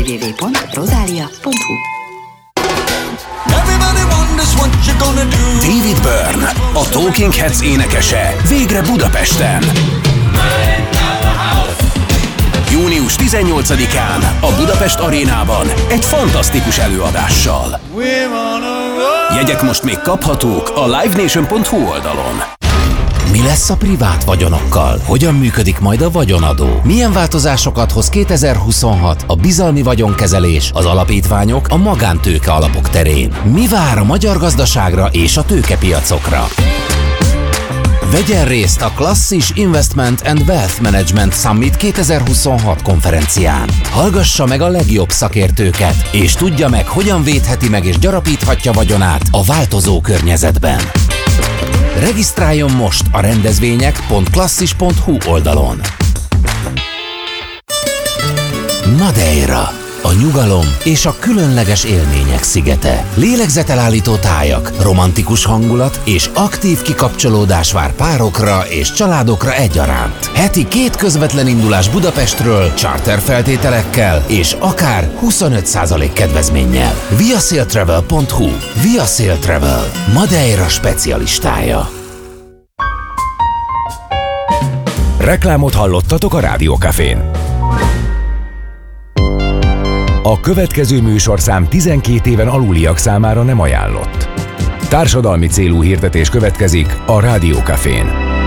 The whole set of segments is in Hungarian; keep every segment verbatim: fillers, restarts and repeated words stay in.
double-u double-u double-u pont rosalia pont hu. David Byrne, a Talking Heads énekese, végre Budapesten. június tizennyolcadikán a Budapest Arénában egy fantasztikus előadással. Jegyek most még kaphatók a live nation pont hu oldalon. Mi lesz a privát vagyonokkal? Hogyan működik majd a vagyonadó? Milyen változásokat hoz kétezer-huszonhat a bizalmi vagyonkezelés, az alapítványok, a magántőke alapok terén? Mi vár a magyar gazdaságra és a tőkepiacokra? Vegyen részt a Klasszis Investment and Wealth Management Summit kétezer-huszonhat konferencián. Hallgassa meg a legjobb szakértőket, és tudja meg, hogyan védheti meg és gyarapíthatja vagyonát a változó környezetben. Regisztráljon most a rendezvények pont klasszis pont hu oldalon. Madeira, a nyugalom és a különleges élmények szigete. Lélegzetelállító tájak, romantikus hangulat és aktív kikapcsolódás vár párokra és családokra egyaránt. Heti két közvetlen indulás Budapestről, charter feltételekkel és akár huszonöt százalék kedvezménnyel. viasailtravel pont hu. Viasail Travel, Madeira specialistája. Reklámot hallottatok a Rádiókafén. A következő műsorszám tizenkét éven aluliak számára nem ajánlott. Társadalmi célú hirdetés következik a Rádiókafén.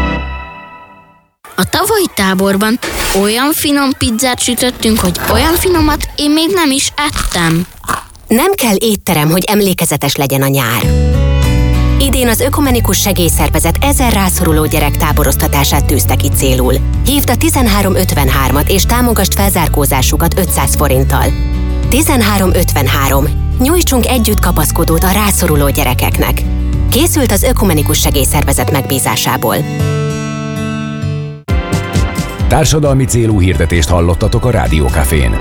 A tavalyi táborban olyan finom pizzát sütöttünk, hogy olyan finomat én még nem is ettem. Nem kell étterem, hogy emlékezetes legyen a nyár. Idén az Ökumenikus Segélyszervezet ezer rászoruló gyerek táboroztatását tűzte ki célul. Hívd a tizenhárom ötvenhármat és támogasd felzárkózásukat ötszáz forinttal. tizenhárom ötvenhárom. Nyújtsunk együtt kapaszkodót a rászoruló gyerekeknek. Készült az Ökumenikus Segélyszervezet megbízásából. Társadalmi célú hirdetést hallottatok a Rádiókafén.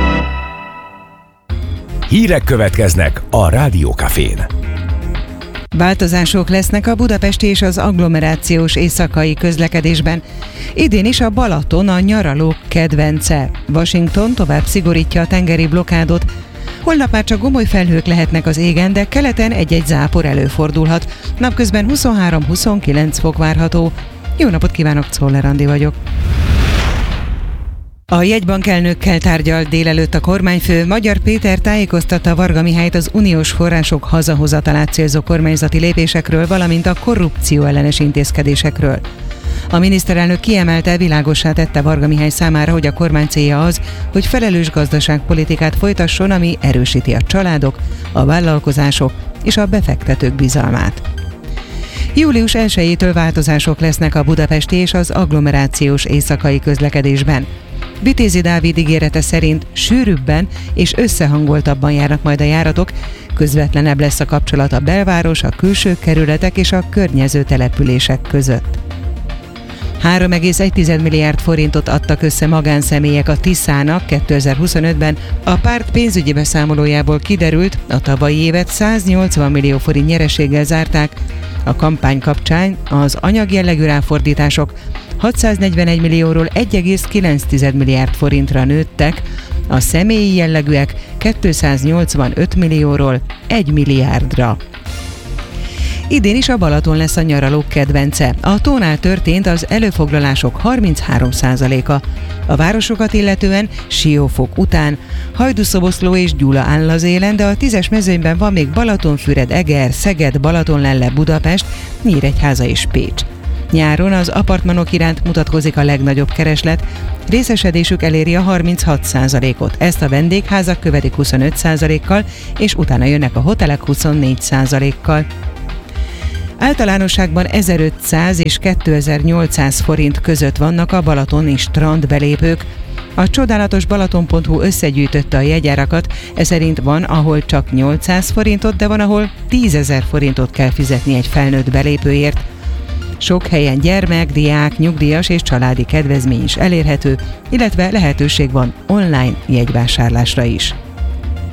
Hírek következnek a Rádiókafén. Változások lesznek a budapesti és az agglomerációs éjszakai közlekedésben. Idén is a Balaton a nyaralók kedvence. Washington tovább szigorítja a tengeri blokádot. Holnap már csak gomoly felhők lehetnek az égen, de keleten egy-egy zápor előfordulhat. Napközben huszonhárom-huszonkilenc fok várható. Jó napot kívánok, Czoller Andi vagyok. A jegybank elnökkel tárgyalt délelőtt a kormányfő. Magyar Péter tájékoztatta Varga Mihályt az uniós források hazahozatalát célzó kormányzati lépésekről, valamint a korrupció ellenes intézkedésekről. A miniszterelnök kiemelte, világossá tette Varga Mihály számára, hogy a kormány célja az, hogy felelős gazdaságpolitikát folytasson, ami erősíti a családok, a vállalkozások és a befektetők bizalmát. július elsejétől változások lesznek a budapesti és az agglomerációs éjszakai közlekedésben. Vitézi Dávid ígérete szerint sűrűbben és összehangoltabban járnak majd a járatok, közvetlenebb lesz a kapcsolat a belváros, a külső kerületek és a környező települések között. három egész egy milliárd forintot adtak össze magánszemélyek a Tiszának kétezer-huszonötben. A párt pénzügyi beszámolójából kiderült, a tavalyi évet száznyolcvan millió forint nyereséggel zárták. A kampány kapcsán az anyagjellegű ráfordítások hatszáznegyvenegy millióról egy egész kilenc milliárd forintra nőttek, a személyi jellegűek kétszáznyolcvanöt millióról egy milliárdra. Idén is a Balaton lesz a nyaralók kedvence. A tónál történt az előfoglalások harminchárom százaléka. A városokat illetően Siófok után Hajdúszoboszló és Gyula áll az élen, de a tízes mezőnyben van még Balatonfüred, Eger, Szeged, Balatonlelle, Budapest, Nyíregyháza és Pécs. Nyáron az apartmanok iránt mutatkozik a legnagyobb kereslet, részesedésük eléri a harminchat százalékot. Ezt a vendégházak követik huszonöt százalékkal, és utána jönnek a hotelek huszonnégy százalékkal. Általánosságban ezerötszáz és kétezer-nyolcszáz forint között vannak a balatoni strandbelépők. A csodálatos balaton pont hu összegyűjtötte a jegyárakat, ez szerint van, ahol csak nyolcszáz forintot, de van, ahol tízezer forintot kell fizetni egy felnőtt belépőért. Sok helyen gyermek, diák, nyugdíjas és családi kedvezmény is elérhető, illetve lehetőség van online jegyvásárlásra is.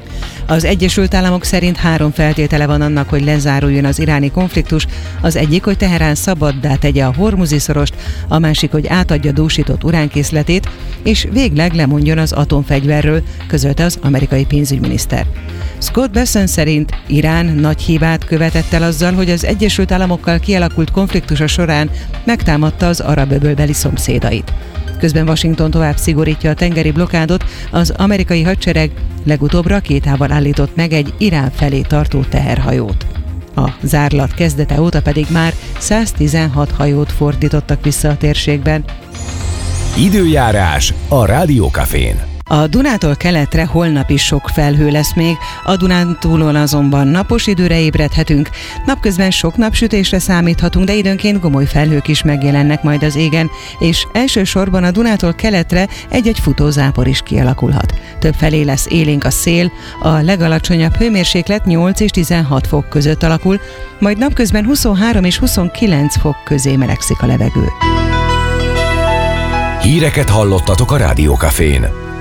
Az Egyesült Államok szerint három feltétele van annak, hogy lezáruljon az iráni konfliktus. Az egyik, hogy Teherán szabaddá tegye a Hormuzi szorost, a másik, hogy átadja dúsított uránkészletét, és végleg lemondjon az atomfegyverről, közölte az amerikai pénzügyminiszter. Scott Bessent szerint Irán nagy hibát követett el azzal, hogy az Egyesült Államokkal kialakult konfliktusa során megtámadta az arab-öbölbeli szomszédait. Közben Washington tovább szigorítja a tengeri blokádot, az amerikai hadsereg legutóbb rakétával állított meg egy Irán felé tartó teherhajót. A zárlat kezdete óta pedig már száztizenhat hajót fordítottak vissza a térségben. Időjárás a Rádiókafén. A Dunától keletre holnap is sok felhő lesz még, a Dunántúlon azonban napos időre ébredhetünk. Napközben sok napsütésre számíthatunk, de időnként gomoly felhők is megjelennek majd az égen, és elsősorban a Dunától keletre egy-egy futózápor is kialakulhat. Többfelé lesz élénk a szél, a legalacsonyabb hőmérséklet nyolc és tizenhat fok között alakul, majd napközben huszonhárom és huszonkilenc fok közé melegszik a levegő. Híreket hallottatok a Rádiókafén.